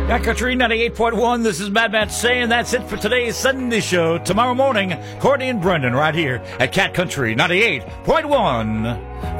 Cat Country 98.1, this is Mad Matt saying that's it for today's Sunday show. Tomorrow morning, Courtney and Brendan right here at Cat Country 98.1.